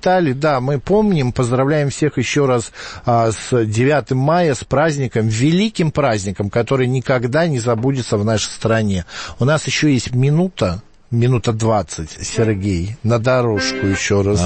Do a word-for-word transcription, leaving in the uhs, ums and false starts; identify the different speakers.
Speaker 1: Виталий, да, мы помним, поздравляем всех еще раз а, с девятым мая, с праздником, великим праздником, который никогда не забудется в нашей стране. У нас еще есть минута, минута двадцать, Сергей, на дорожку еще раз.